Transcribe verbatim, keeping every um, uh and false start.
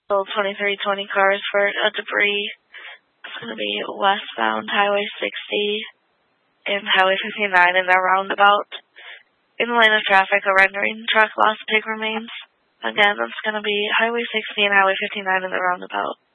So twenty-three twenty cars for a debris. It's going to be westbound Highway sixty and Highway fifty-nine in their roundabout. In the lane of traffic, a rendering truck lost pig remains. Again, it's going to be Highway sixty and Highway fifty-nine in the roundabout.